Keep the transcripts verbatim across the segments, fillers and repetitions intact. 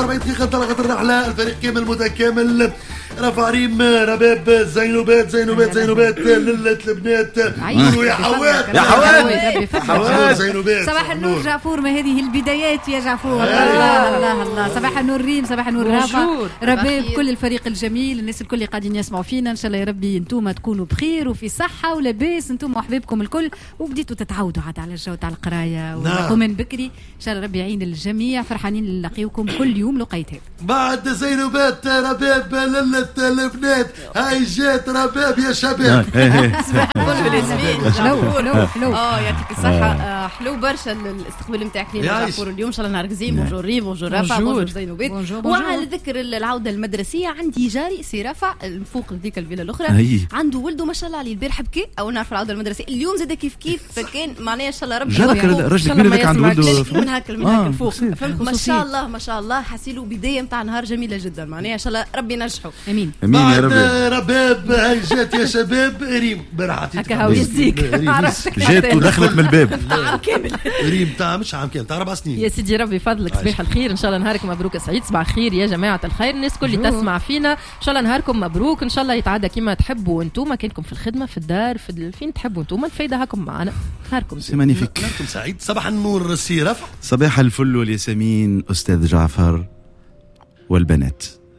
وأربعين دقيقة انطلقت الرحلة، الفريق كامل متكامل. رفع ريم، رباب، زينوبات زينوبات زينوبات للة البنات. قولوا يا حوات يا حوات حوات زينوبات. صباح النور جعفور، ما هذه البدايات يا جعفور. الله الله الله. صباح النور ريم، صباح النور رافع، رباب، كل الفريق الجميل، الناس الكل اللي قاعدين يسمعوا فينا. ان شاء الله يا ربي انتم تكونوا بخير وفي صحة ولاباس انتم وحبابكم الكل، وبديتوا تتعودوا عاد على الجو تاع القراية ونقوم من بكري. ان شاء الله ربي يعين الجميع، فرحانين نلاقيوكم كل يوم لقيتها. بعد زينوبات رباب للة البنات، هاي جات رباب يا شباب. صباح الفل بالياسمين. حلو حلو حلو. اه يعطيك الصحة، حلو برشا الاستقبال نتاعك لينا جعفور اليوم. ان شاء الله نهار زين. بونجور ريم، بونجور رافع، بونجور زينوبات. وعلى ذكر العودة المدرسية، عندي جاري سي رافع فوق ذيك الفيلا الأخرى، عنده ولده ما شاء الله عليه البارح بكي أو نعرف العودة المدرسية اليوم زاد كيف كيف كان معناها. ان شاء الله ربي جابك الرجل الكبير هذاك عنده ولده من هاك من هاك الفوق، فهمت؟ ما شاء الله ما شاء الله، حسيلو بداية نتاع نهار جميلة جدا معناها. ان شاء الله ربي ينجحوا. امين امين يا ربي. رباب هاي جات يا شباب. ريم برعتي هكا هاو يزيك جات ودخلت من الباب. عام كامل ريم تاع مش عام كامل تاع اربع سنين يا سيدي. ربي فضلك، صباح الخير، ان شاء الله نهاركم مبروك سعيد. صباح الخير يا جماعه الخير، الناس كل اللي تسمع فينا، ان شاء الله نهاركم مبروك، ان شاء الله يتعدى كما تحبوا انتم، كانكم في الخدمه في الدار في فين تحبوا انتم، الفايده هاكم معنا. نهاركم مانيفيك، نهاركم سعيد. صباح النور السي رفع. صباح الفل والياسمين استاذ جعفر والبنات.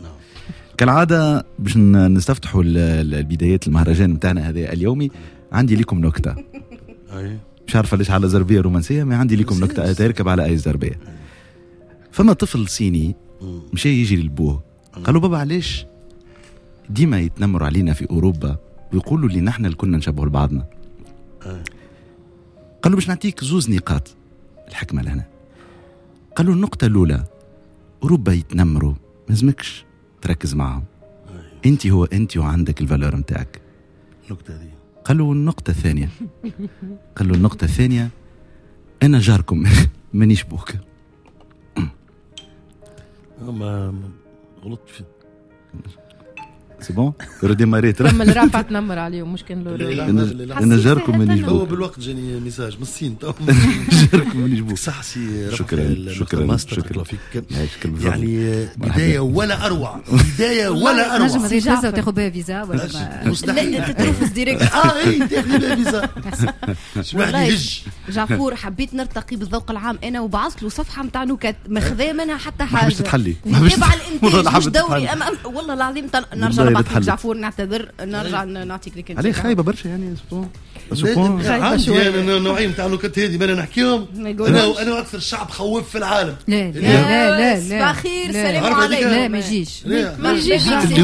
كالعاده باش نستفتحوا البدايات المهرجان نتاعنا هذا اليومي، عندي لكم نكته. مش عارفه ليش على زربيه رومانسيه، ما عندي لكم نكته تركب على اي زربيه. فما طفل صيني مشى يجي للبوه، قال له بابا علاش ديما يتنمروا علينا في اوروبا ويقولوا لي نحن اللي كنا نشبهوا لبعضنا؟ قال له باش نعطيك زوز نقاط الحكمه لهنا. قال له النقطه الاولى، اوروبا يتنمروا ما لازمكش تركز معهم، انت هو انت وعندك الفالور نتاعك. النقطه دي. قال له النقطه الثانيه، قال له النقطه الثانيه انا جاركم مانيش بوك. ما غلطت فيه. سي بون يردي ماريت لما رافع تنمر عليهم مش كان له انا جاركم مانيش بوك. هو بالوقت جاني ميساج من الصين جاركم مانيش بوك. صح سي. شكرا شكرا شكرا فيك. يعني بدايه ولا اروع، بدايه ولا اروع. نجم فيزا وتاخذ بها فيزا ولا لا انت تروفز ديريكت. اه اي تاخذ بها فيزا. والله جعفور حبيت نرتقي بالذوق العام انا، وبعثت له صفحه نتاع نكت ما خذا منها حتى حاجه. مش تتحلي تبع الانتاج مش دوري. أم والله العظيم نرجع نبعث لك جعفور، نعتذر، نرجع نعطيك لك عليه خايبه برشا يعني. سبون عندي انا نوعين تاع النكت هذه ما نحكيهم. انا انا اكثر شعب خوف في العالم. لا لا لا لا بخير سلام عليكم. لا ما يجيش ما يجيش.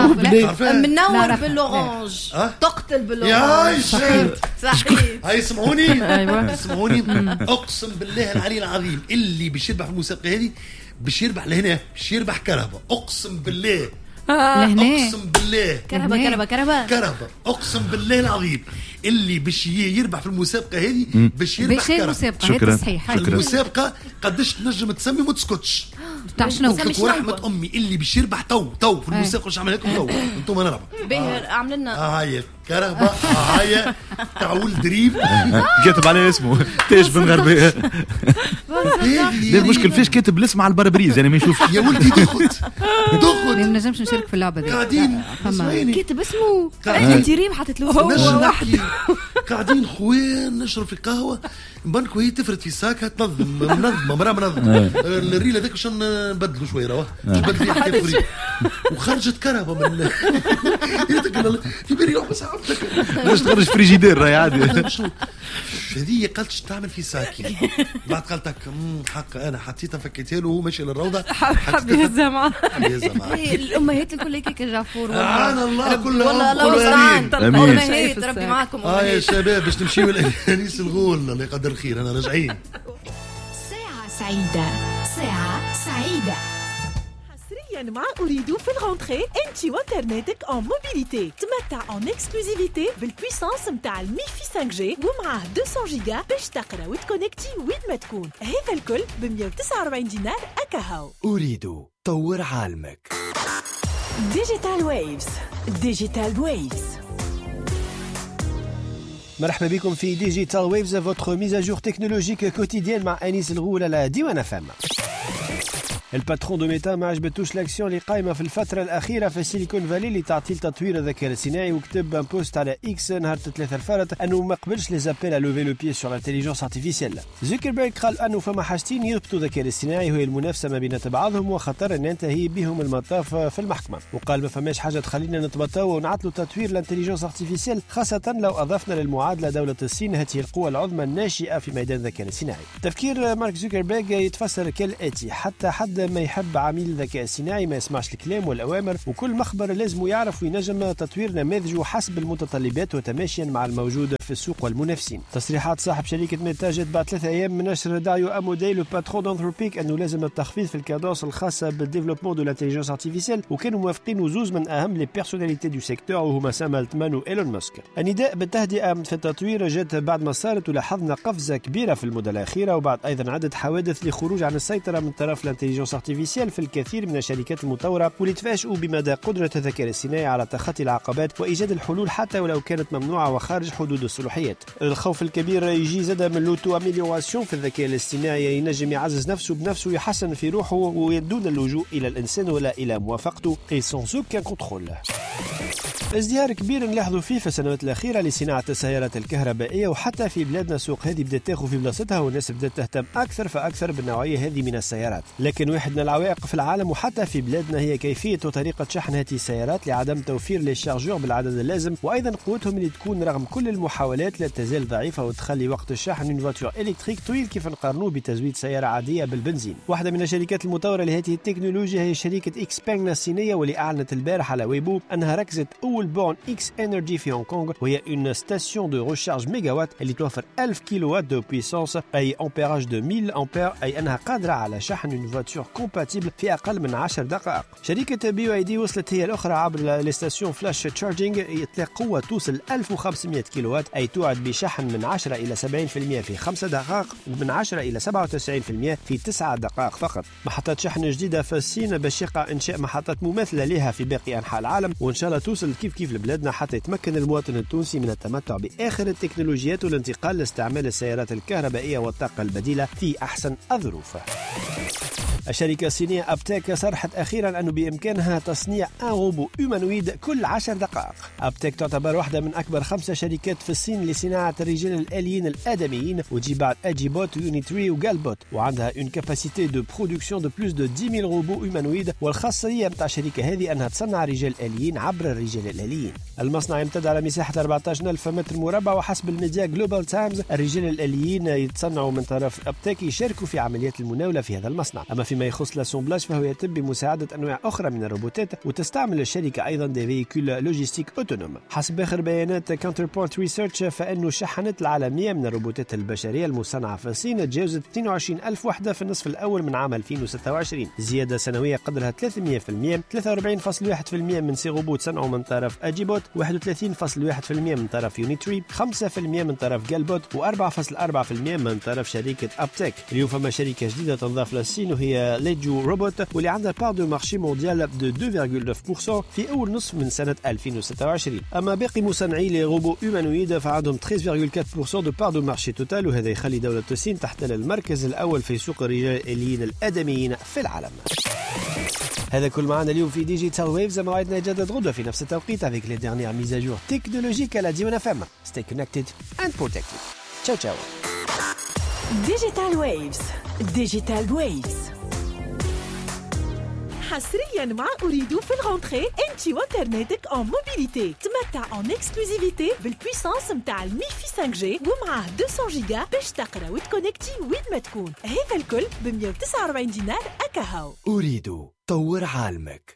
منور بالاورانج تقتل بالاورانج. صحيح. هاي اسمعوني اسمعوني اقسم بالله العلي العظيم اللي باش يربح المسابقه هذه باش يربح لهنا، باش يربح كرهبه. اقسم بالله اقسم بالله كرهبه كرهبه كرهبه كرهبه اقسم بالله العظيم اللي باش يربح في المسابقه هذه باش يربح كرهبه. شكرا صحيح. المسابقه قداش تنجم تسمي وما تسكتش تاع شنو؟ ورحمه امي اللي باش يربح تو تو في المسابقه واش عمل لكم تو انتم نربح باهر عمل لنا هاي كرهبه هاي تاع ولد ريم كاتب عليه اسمه تاج بن غربيه. المشكل فيش كاتب الاسم على البربريز يعني ما يشوفش. يا ولدي دخت دخت ما نجمش نشارك في اللعبه دي. قاعدين كاتب اسمه انت ريم حطت له هو واحد. قاعدين خوان نشرب في قهوه نبنكو هي تفرد في ساكها تنظم منظمه مرا منظمه الريل هذاك عشان نبدلوا شويه راه نبدل فيه حكايه فري وخرجت كرهبه من في بالي روح بس عرفتك باش تخرج فريجيدير راهي عادي. هذه قالت تعمل في ساكن بعد قالت لك حق انا حطيتها فكيتها له وهو ماشي للروضه حب يهزها معاه. الامهات الكل هيك جعفور سبحان الله كلها والله الله المستعان. الامهات ربي معاكم. اه يا شباب باش نمشيو لانيس الغول الله يقدر خير. انا راجعين ساعة سعيدة ساعة سعيدة حصريا مع أريد في الغونتري انت وانترنتك en موبيليتي. تمتع en اكسكلوزيفيتي بالبويسانس متاع الميفي خمسة جي ومعاه مئتين جيجا باش تقرا وتكونكتي وين ما تكون. هذا الكل ب مئة وتسعة وأربعين دينار أكاهو. أريد طور عالمك. ديجيتال ويفز ديجيتال ويفز. مرحبا بكم في ديجيتال ويفز، votre mise à jour technologique quotidienne مع أنيس الغول على ديوان اف ام. الباترون دو ميتا ما عجبتوش لاكسيون اللي قايمه في الفتره الاخيره في سيليكون فالي اللي تعطي تطوير الذكاء الاصطناعي، وكتب ان بوست على اكس نهار ثلاثة الفارط انه ما قبلش لي زابيل ا لوفي لو بيي سور لانتيليجنس ارتيفيسيال. زوكربيرغ قال انه فما حاجتين يربطوا الذكاء الاصطناعي وهي المنافسه ما بين بعضهم وخطر ان ينتهي بهم المطاف في المحكمه، وقال ما فماش حاجه تخلينا نتبطاو ونعطلوا تطوير الانتيليجنس ارتيفيسيال، خاصه لو اضفنا للمعادله دوله الصين هذه القوه العظمى الناشئه في ميدان الذكاء الاصطناعي. تفكير مارك زوكربيرغ يتفسر كالاتي: حتى حد ما يحب عميل الذكاء الاصطناعي ما يسمعش الكلام والاوامر، وكل مخبر لازم يعرف وينجم تطوير نماذجه حسب المتطلبات وتماشيا مع الموجود في السوق والمنافسين. تصريحات صاحب شركه ميتا جت بعد ثلاثة ايام من نشر داريو امودي لو باترون دانثروبيك انه لازم التخفيض في الكادونس الخاصه بالديفلوبمون دو لانتيليجنس ارتيفيسيال، وكانوا موافقين زوز من اهم لي بيرسوناليتي دو سيكتور وهما سام التمان وايلون ماسك. النداء بالتهدئه في التطوير جات بعد ما صارت ولاحظنا قفزه كبيره في المده الاخيره، وبعد ايضا عدد حوادث لخروج عن السيطره من طرف الانتيليجنس ارتيفيسيال في الكثير من الشركات المطوره، واللي تفاجئوا بمدى قدره الذكاء الاصطناعي على تخطي العقبات وايجاد الحلول حتى ولو كانت ممنوعه وخارج حدود الصلاحيات. الخوف الكبير يجي زاد من لوتو اميليوراسيون في الذكاء الاصطناعي، ينجم يعزز نفسه بنفسه ويحسن في روحه ودون اللجوء الى الانسان ولا الى موافقته اي سانس اوكان كونترول. ازدهار كبير نلاحظوا فيه في السنوات الأخيرة لصناعة السيارات الكهربائية، وحتى في بلادنا السوق هذه بدأت تاخذ في بلاصتها والناس بدأت تهتم أكثر فأكثر بالنوعية هذه من السيارات. لكن واحد من العوائق في العالم وحتى في بلادنا هي كيفية وطريقة شحن هذه السيارات لعدم توفير للشارجور بالعدد اللازم، وأيضا قوتهم اللي تكون رغم كل المحاولات لا تزال ضعيفة وتخلي وقت الشحن من فواتور إلكتريك طويل كيف نقارنوه بتزويد سيارة عادية بالبنزين. واحدة من الشركات المطورة لهذه التكنولوجيا هي شركة إكسبانغ الصينية، واللي أعلنت البارح على ويبو أنها ركزت أول بورن إكس إنرجي في هونغ كونغ، وهي اون ستاسيون دو ريشارج ميجا وات اللي توفر ألف كيلو وات دو بويسانس اي امبيراج دو مية امبير، اي انها قادره على شحن اون فواتور كومباتيبل في اقل من عشر دقائق. شركه بي اي دي وصلت هي الاخرى عبر لي ستاسيون فلاش تشارجينج يطلق قوه توصل ألف وخمسمائة كيلو وات، اي توعد بشحن من عشرة الى سبعين بالمئة في خمس دقائق ومن عشرة الى سبعة وتسعين بالمئة في تسع دقائق فقط. محطات شحن جديده في الصين باش يقع انشاء محطات مماثله لها في باقي انحاء العالم، وان شاء الله توصل كيف كيف لبلادنا حتى يتمكن المواطن التونسي من التمتع بآخر التكنولوجيات والانتقال لاستعمال السيارات الكهربائية والطاقة البديلة في أحسن الظروف. الشركة الصينية أبتيك صرحت أخيرا أنه بإمكانها تصنيع أن روبو هيومانويد كل عشر دقائق. أبتيك تعتبر واحدة من أكبر خمسة شركات في الصين لصناعة الرجال الآليين الآدميين، وتجي بعد أجيبوت ويونيتري وجالبوت، وعندها اون كاباسيتي دو برودكسيون دو بلوس دو عشرة آلاف روبو هيومانويد، والخاصية متاع الشركة هذه أنها تصنع رجال آليين عبر الرجال الآليين. المصنع يمتد على مساحة أربعة عشر ألف متر مربع، وحسب الميديا جلوبال تايمز الرجال الآليين يتصنعوا من طرف أبتيك يشاركوا في عمليات المناولة في هذا المصنع. أما فيما يخص لاسومبلاج فهو يتم بمساعدة أنواع أخرى من الروبوتات، وتستعمل الشركة أيضا دي فيكول لوجيستيك أوتونوم. حسب آخر بيانات كاونتر بوينت ريسيرش فإنه الشحنات العالمية من الروبوتات البشرية المصنعة في الصين تجاوزت اثنين وعشرين ألف وحدة في النصف الأول من عام ألفين وستة وعشرين، زيادة سنوية قدرها ثلاثمئة بالمئة. ثلاثة وأربعين فاصلة واحد بالمئة من سي روبوت صنعوا من طرف أجيبوت، واحد وثلاثين فاصلة واحد بالمئة من طرف يونيتري، خمسة بالمئة من طرف جالبوت، و4 فاصلة أربعة بالمئة من طرف شركة أبتيك. اليوم فما شركة جديدة تنضاف للصين وهي ليجو روبوت، واللي عندها بار دو مارشي مونديال دو اثنين فاصلة تسعة بالمئة في أول نصف من سنة ألفين وستة وعشرين. أما باقي مصنعي لي روبو هيومانويد فعندهم ثلاثة فاصلة أربعة بالمئة دو بار دو مارشي توتال، وهذا يخلي دولة الصين تحتل المركز الأول في سوق الرجال الآليين الآدميين في العالم. هذا كل معنا اليوم في ديجيتال ويفز. موعدنا يتجدد غدوة في نفس التوقيت avec les dernières mises à jour technologiques à la Dion F M. Stay connected and protected. Ciao ciao. Digital Waves. Digital Waves. حصريا مع أريدو في الغونتري انتي وانترنتك اون موبيليتي. تمتع اون اكسكلوزيفيتي بالبويسانس متاع الميفي خمسة جي ومعاه مئتين جيجا باش تقرا وتكونكتي وين ما تكون. هذا الكل ب مئة وتسعة وأربعين دينار أكاهو. أريدو طور عالمك.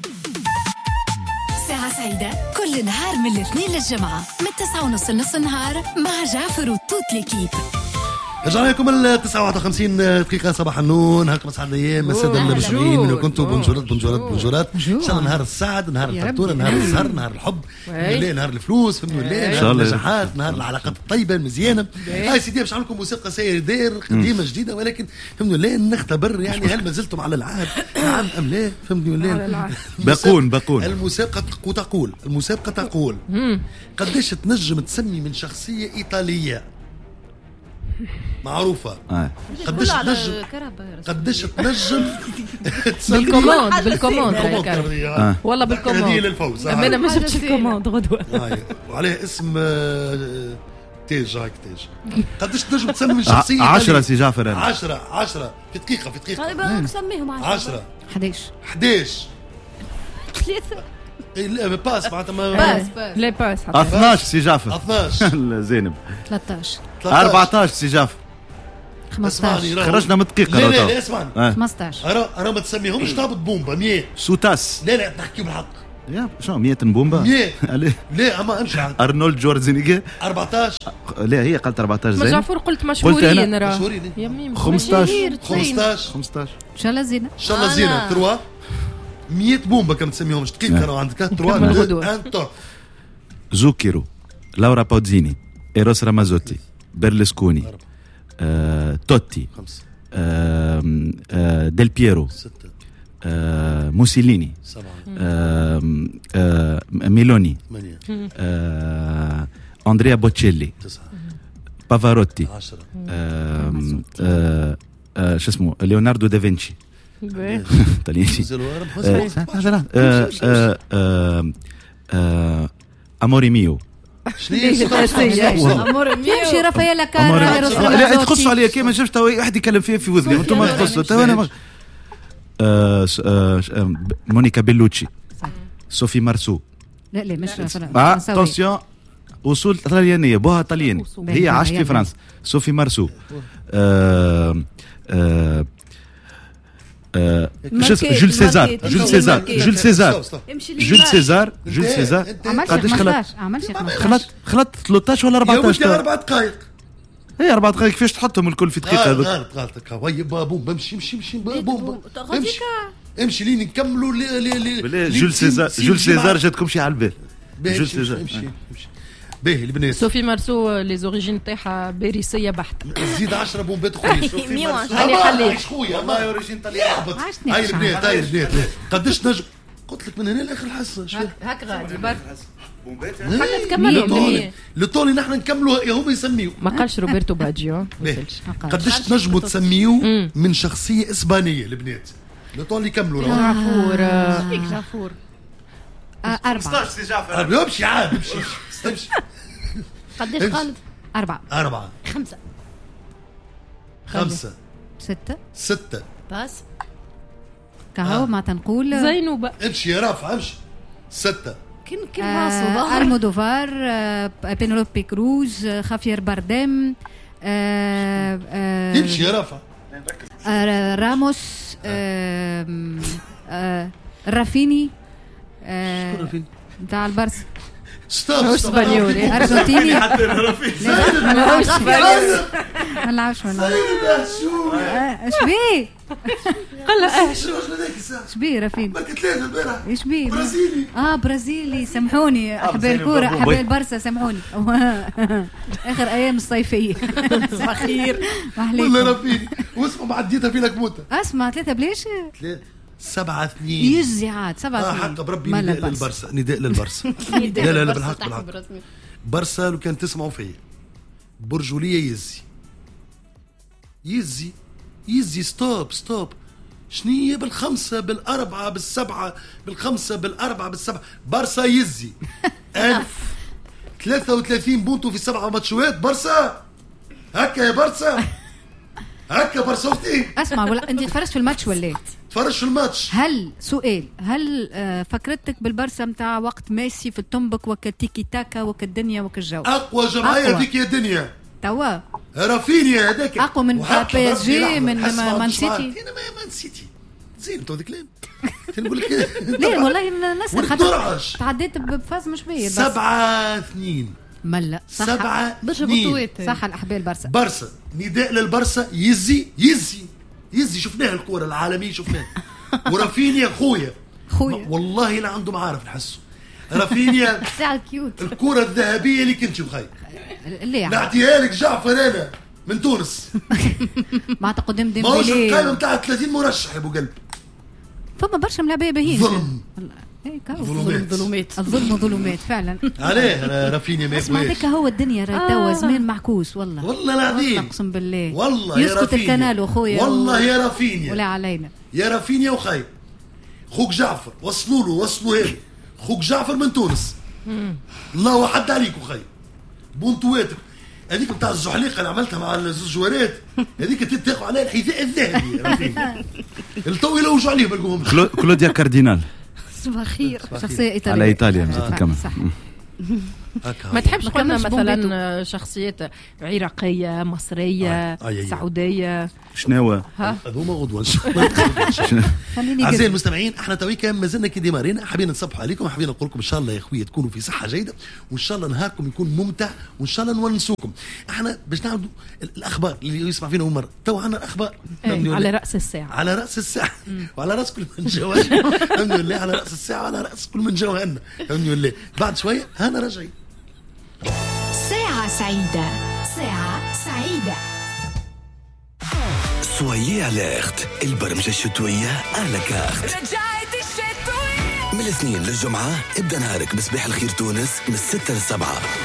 ساعة سعيدة كل نهار من الاثنين للجمعة من التسعة ونص لنص النهار مع جعفر وتوت ليكيب. رجعنا لكم التسعة واحد وخمسين دقيقة صباح النون. هاكم أسعد الأيام السادة المستمعين من كنتوا بونجورات بونجورات بونجورات. إن شاء الله نهار السعد، نهار الفطور، نهار الزهر، نهار الحب، نهار الفلوس، فهمتوا ليه؟ نهار النجاحات، نهار العلاقات الطيبة المزيانة. هاي سيدي باش نعمل لكم موسيقى سير قديمة جديدة، ولكن فهمتوا ليه نختبر يعني هل ما زلتم على العهد نعم أم لا؟ فهمتوا ليه؟ باقون باقون. الموسيقى تقول الموسيقى تقول قديش تنجم تسمي من شخصية إيطالية معروفه. آه. قداش تنجم قداش تنجم بالكوموند بالكوموند والله بالكوموند هذه للفوز. انا ما جبتش الكوموند غدوه وعليه اسم تاج هاك تاج. قداش تنجم تسمي شخصيه عشرة سي جعفر؟ عشرة عشرة في دقيقه في دقيقه طيب سميهم عشرة حداش حداش ثلاثة لا باس معناتها ما باس باس لا باس اثناش سي جعفر اثناش زينب ثلاثة عشر أربعة عشر سي جعفر خمسة عشر خرجنا من دقيقه. لا لا لا اسمعني خمسة عشر ارى ارى ما تسميهمش تهبط بومبا مية سوتاس. لا لا نحكي بالحق يا شنو مية بومبا مية لا اما امشي ارنولد جوارزينيغا أربعة عشر. لا هي قالت أربعة عشر. زين جعفر قلت مشهورين راه مشهورين يا ميم خمسة عشر خمسة عشر خمسة عشر ان شاء الله زينه ان شاء الله زينه تروا مية بومبا كم تسميهمش دقيقه راه عندك تروا انت زوكيرو لورا باوزيني ايروس رامازوتي برلسكوني آه، توتي آه، آه، ديل بييرو آه، موسوليني آه، آه، ميلوني آه، أندريا بوتشيلي بافاروتي آه، آه، آه، شو اسمه ليوناردو دافنشي طلياني اموري ميو امور ميو شي رافائيل كارا لا تخصوا عليا كيما شفت واحد يكلم فيها في وذني انتم ما تخصوا تو انا مونيكا بيلوتشي صوفي مارسو. لا لا مش اتونسيون وصول طليانيه بوها طلياني هي عاشت في فرنسا. صوفي مارسو جول سيزار جول سيزار جول سيزار جول سيزار جول سيزار قداش خلط خلط خلط ثلاثة عشر ولا أربعة عشر؟ أربع دقائق. هي أربع دقائق كيفاش تحطهم الكل في دقيقة؟ غلط غلط غلط وي بوم بمشي مشي مشي بوم امشي امشي لين نكملوا لي جول سيزار جول سيزار جاتكم شي على البال. جول سيزار امشي امشي باهي البنات. صوفي مارسو لي زوريجين تاعها باريسيه بحت. زيد عشرة بومبات خويا. مية وعشرة. خلي خلي خويا ما اوريجين طليان هبط. هاي البنات هاي البنات قداش نجم قلت لك من هنا لاخر الحصه. هاك غادي برك بومبات حتى تكملوا لطولي نحن نكملوا هم يسميوا. ما قالش روبرتو باجيو. قداش تنجموا تسميوا من شخصيه اسبانيه البنات لطولي يكملوا. جعفور فيك جعفور أربعة. خمسة عشر سي جعفر. امشي عاد امشي امشي. قداش قالت؟ أربعة. أربعة. خمسة. خمسة. ستة. ستة. باس. كهو ما تنقول زينوبة. امشي يا رافع امشي. ستة. كن كن راسو ظهر. ألمودوفار بينولوبي كروز خافير بارديم امشي يا رافع. راموس رافيني نتاع البرسا. ستوب اسبانيولي ارجنتيني ما نلعبش ما نلعبش ما نلعبش اش بيه قال اش اش بيه رافين ما قلت له البارح ايش بيه برازيلي اه برازيلي سامحوني احباب الكوره احباب البرسا سامحوني اخر ايام الصيفيه صخير والله رافيني واسمه معديتها في لك موته اسمع ثلاثه بلاش سبعة اثنين يجزي عاد سبعة اثنين. آه حق بربي نداء للبرسا نداء للبرسا لا لا لا بالحق بالحق برسا لو كان تسمعوا فيا برجولية يزي يزي يزي ستوب ستوب شنية بالخمسة بالأربعة بالسبعة بالخمسة بالأربعة بالسبعة برسا يزي ألف ثلاثة وثلاثين بونتو في سبعة ماتشوات برسا هكا يا برسا هكا برسوتي. اسمع ولا انت تفرجت في الماتش ولا تفرج في الماتش؟ هل سؤال هل فكرتك بالبرسا متاع وقت ميسي في التنبك وكتيكي تاكا وكالدنيا وكالجو اقوى جمعيه فيك يا دنيا توا رافينيا هذاك اقوى من بي اس جي من مان سيتي. انا ما مان سيتي زين تو الكلام نقول لك لا والله نسال خاطر تعديت بفاز مش باهي. سبعة اثنين ملا صح سبعة اثنين صح الاحبال برسا برسا نداء للبرسا يزي يزي يزي شفناها الكرة العالمية شفناها ورافينيا خويا خويا والله لا عنده معارف نحسه رافينيا ساعة كيوت الكرة الذهبية اللي كنت بخير اللي نعطيها لك جعفر انا من تونس مع تقدم ديمبلي ما هوش ديمبلي القائمة نتاع ثلاثين مرشح يا ابو قلب فما برشا ملاعبية باهيين ظلم الظلم ظلمات الظلم ظلمات فعلا. عليه رافينيا ما اسمع هذاك هو الدنيا راهي توا زمان معكوس والله والله العظيم اقسم بالله والله يا يسكت الكنال اخويا والله يا رافينيا ولا علينا يا رافينيا وخاي خوك جعفر وصلوا له وصلوا هذه خوك جعفر من تونس الله وحد عليك وخاي بونتواتك هذيك نتاع الزحليقه اللي عملتها مع الزوارات هذيك تتاخذ عليها الحذاء الذهبي يا رافينيا التو يلوجوا عليه بالقوم كلوديا كاردينال صباح خير شخصيه ايطاليه على ايطاليا مزيد كمان ما تحبش قلنا مثلا شخصيات عراقيه مصريه آه. آه. سعوديه شناوه هذوما غدوه اعزائي المستمعين احنا تويكا ما زلنا كي ديمارينا حابين نصبحوا عليكم حابين نقول لكم ان شاء الله يا خويا تكونوا في صحه جيده وان شاء الله نهاركم يكون ممتع وان شاء الله نونسوكم. احنا باش نعرضوا الاخبار اللي يسمع فينا اول مره تو عندنا الاخبار على راس الساعه على راس الساعه وعلى راس كل من جوهنا الحمد لله على راس الساعه وعلى راس كل من جوهنا الحمد لله. بعد شويه هانا راجعين ساعة سعيدة ساعة سعيدة سويي اليرت البرمجة الشتوية على كارت رجعت الشتوية من الاثنين للجمعة ابدأ نهارك بصباح الخير تونس من الستة للسبعة.